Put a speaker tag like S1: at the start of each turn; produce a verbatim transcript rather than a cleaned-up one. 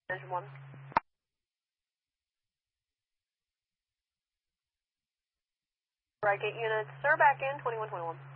S1: Engine one. Right gate units, sir, back in, twenty-one twenty-one.